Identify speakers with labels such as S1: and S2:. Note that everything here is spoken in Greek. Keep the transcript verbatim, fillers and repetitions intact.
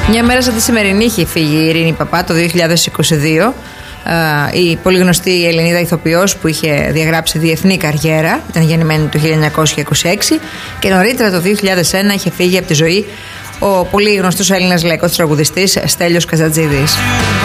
S1: Μια μέρα σαν τη σημερινή είχε φύγει η Ειρήνη Παπά το δύο χιλιάδες είκοσι δύο, η πολύ γνωστή Ελληνίδα ηθοποιός που είχε διαγράψει διεθνή καριέρα. Ήταν γεννημένη το χίλια εννιακόσια είκοσι έξι και νωρίτερα το δύο χιλιάδες ένα είχε φύγει από τη ζωή ο πολύ γνωστός Έλληνας λαϊκός τραγουδιστής Στέλιος Καζατζίδης.